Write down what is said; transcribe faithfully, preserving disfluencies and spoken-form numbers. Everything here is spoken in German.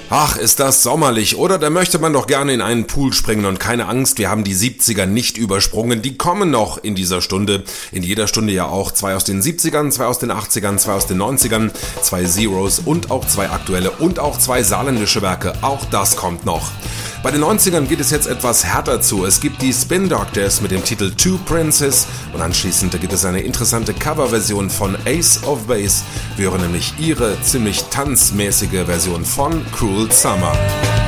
Ach, ist das sommerlich, oder? Da möchte man doch gerne in einen Pool springen und keine Angst, wir haben die siebziger nicht übersprungen, die kommen noch in dieser Stunde. In jeder Stunde ja auch zwei aus den siebzigern, zwei aus den achtzigern, zwei aus den neunzigern, zwei Zeros und auch zwei aktuelle und auch zwei saarländische Werke, auch das kommt noch. Bei den neunzigern geht es jetzt etwas härter zu. Es gibt die Spin Doctors mit dem Titel Two Princes und anschließend gibt es eine interessante Coverversion von Ace of Base. Wir hören nämlich ihre ziemlich tanzmäßige Version von Cruel Summer.